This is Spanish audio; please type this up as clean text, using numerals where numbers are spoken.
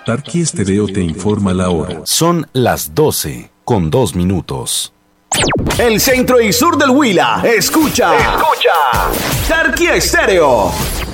Tarqui Estéreo te informa la hora. Son las 12:02. El centro y sur del Huila escucha Tarqui Estéreo.